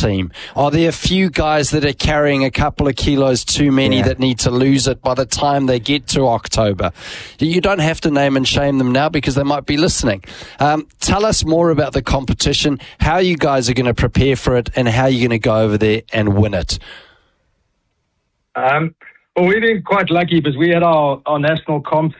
team? Are there a few guys that are carrying a couple of kilos too many that need to lose it by the time they get to October? You don't have to name and shame them now because they might be listening. Tell us more about the competition, how you guys are going to prepare for it, and how you're going to go over there and win it. Well, we've been quite lucky because we had our national comps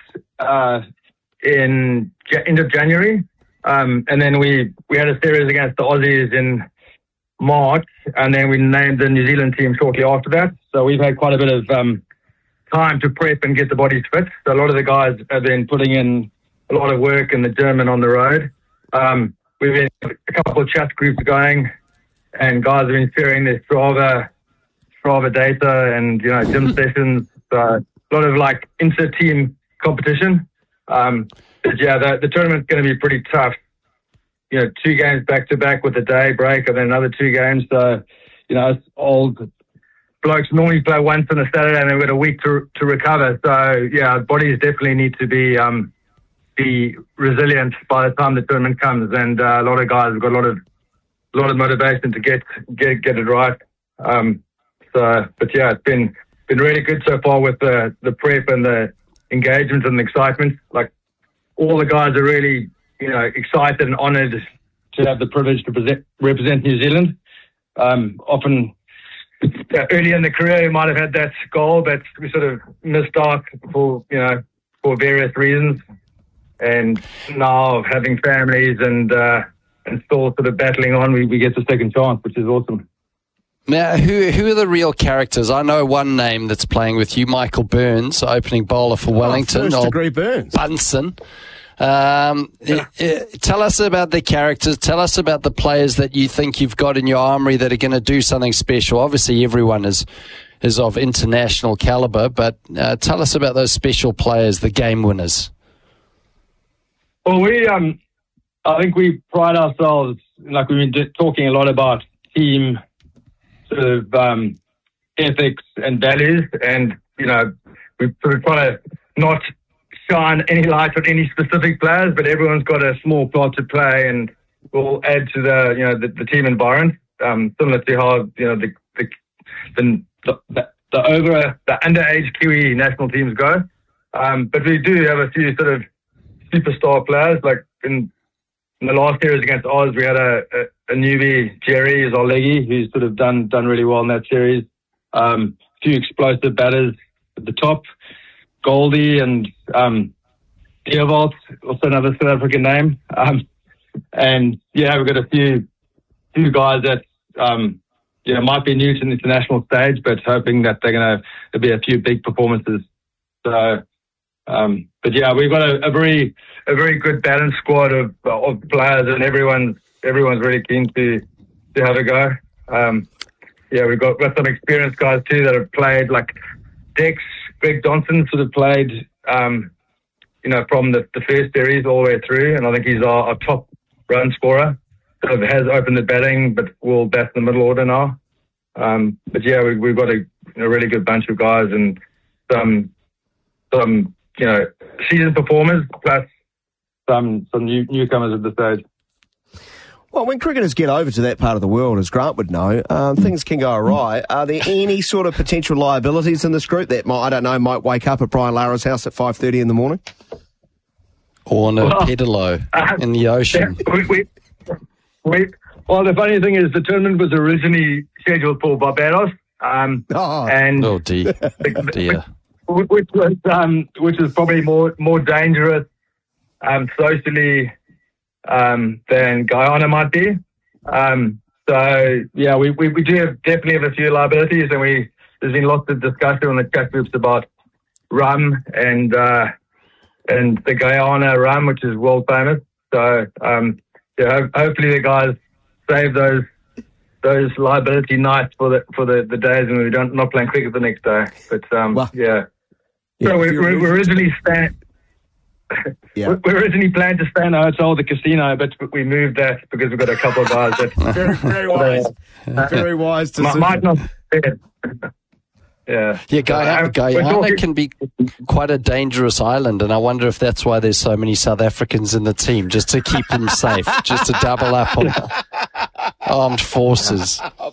in end of January. And then we had a series against the Aussies in March, and then we named the New Zealand team shortly after that. So we've had quite a bit of time to prep and get the bodies fit. So a lot of the guys have been putting in a lot of work in the gym and on the road. We've been a couple of chat groups going, and guys have been sharing their Strava data and gym sessions. So a lot of like inter-team competition. But yeah, the tournament's going to be pretty tough. 2 games back to back with a day break and then another 2 games. So, us old blokes normally play once on a Saturday and then we've got a week to recover. So yeah, our bodies definitely need to be resilient by the time the tournament comes. And a lot of guys have got a lot of motivation to get it right. But yeah, it's been really good so far with the prep and the engagement and the excitement. Like, all the guys are really, excited and honoured to have the privilege to represent New Zealand. Often, early in the career, we might have had that goal, but we sort of missed out for various reasons. And now, having families and still sort of battling on, we get the second chance, which is awesome. Now, who are the real characters? I know one name that's playing with you, Michael Burns, opening bowler for Wellington. First-degree Burns. Bunsen. Tell us about the characters. Tell us about the players that you think you've got in your armoury that are going to do something special. Obviously, everyone is of international calibre, but tell us about those special players, the game winners. Well, I think we pride ourselves, like we've been talking a lot about team sort of ethics and values, and we sort of try to not shine any light on any specific players, but everyone's got a small part to play, and will add to the team environment. Similar to how the underage Kiwi national teams go, but we do have a few sort of superstar players. Like in the last series against Oz, we had a newbie, Jerry Zolegi, who's sort of done really well in that series. A few explosive batters at the top, Goldie and Theobald, also another South African name. And yeah, we've got a few guys that might be new to the international stage, but hoping that there'll be a few big performances. So, but yeah, we've got a very good balanced squad of players, and everyone's really keen to have a go. Yeah, we've got some experienced guys too that have played, like Greg Johnson sort of played, from the first series all the way through, and I think he's our top run scorer. Sort of has opened the batting, but will bat in the middle order now. But yeah, we've got a really good bunch of guys and some seasoned performers plus some newcomers at the stage. Well, when cricketers get over to that part of the world, as Grant would know, things can go awry. Are there any sort of potential liabilities in this group that might wake up at Brian Lara's house at 5:30 in the morning? Or on a pedalo in the ocean? Well, the funny thing is the tournament was originally scheduled for Barbados. Oh, dear. Which is probably more dangerous socially than Guyana might be. So yeah, we do definitely have a few liabilities, and there's been lots of discussion on the chat groups about rum and the Guyana rum, which is world famous. So hopefully the guys save those liability nights for the days when we're not playing cricket the next day. But yeah. So we originally we originally planned to stay in a hotel at the casino, but we moved that because we've got a couple of guys that very wise, very wise decision. Might not. Yeah. Guyana can be quite a dangerous island, and I wonder if that's why there's so many South Africans in the team, just to keep them safe, just to double up on armed forces.